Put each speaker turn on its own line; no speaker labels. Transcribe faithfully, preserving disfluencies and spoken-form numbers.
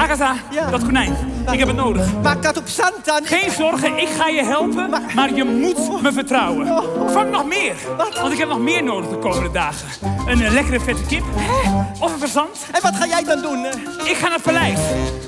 Agatha,
Ja.
dat konijn. Ik heb het nodig.
Maar Kat op Santa...
Geen zorgen, ik ga je helpen, maar,
Maar-
je moet me vertrouwen.
Oh.
Vang nog meer,
Wat?
want ik heb nog meer nodig de komende dagen. Een eh, lekkere vette kip, of een verzand.
En wat ga jij dan doen? eh?
Ik ga naar het paleis.